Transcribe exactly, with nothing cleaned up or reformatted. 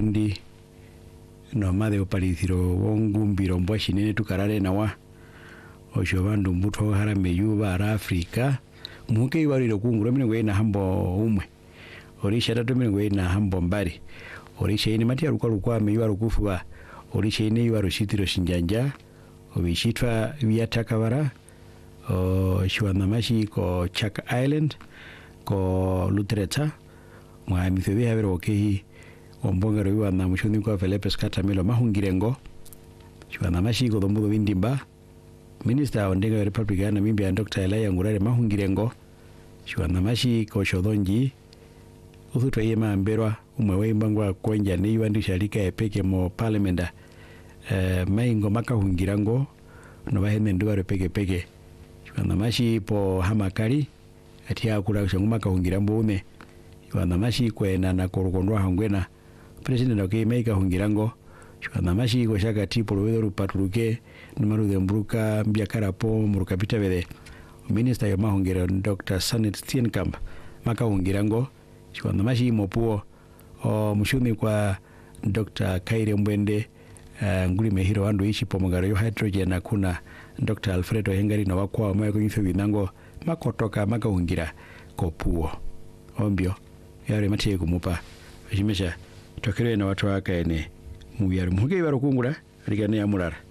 Burundi no madhe opalithiro wongumbiro mbwashi nene tukarare na wa osho bandu mbuto harame yuba ara Afrika muke iwariro kungura mine ngwe na hambo umwe orisha tatu mine ngwe na hambo mbari orisha ini mati aruka rukwa me yuwa rukufuba orisha ini yuwa rushitiro shinjanja obishitwa biatakabara o shwanamashi ko Chaka Island ko Lutreta mwa mithwebi habero okehi ombongero yuwa na mushuni kwa Philippes Katamelo mahungirengo shwanamashi ko dombudo windimba Minister Ondenga Republican na mimbi ya Doctor Elaya Ngurare mahungirengo shwanamashi ko shodonji uthutwa yema amberwa umwewe mbangwa kwenja ni yuwa sharika epeke mo parliamenta uh, maingo makahungirango no bahene nduwa peke peke shwanamashi po hamakari atia kura kushangu makahungirambo ume shwanamashi kwena na korokondwa hangwena president okay meika hungirango shwanamashi ko shaka tipo lowedo rupaturuke numaru de mbruka mbiakara po muruka pitabede minister ya mahungiro Doctor Sanet Steenkamp makahungirango shwanamashi mopuo o mushumi kwa Doctor Kaire Mbwende uh, nguli mehiro wandu ishi pomogaro yo hydrogen na kuna Doctor Alfredo Hengari na wakwa mwa kunyufe binango makotoka makahungira kopuo ombio yare matiye kumupa jimesha tokere na watu waka ene muyari muge baro kungura rigane ya murara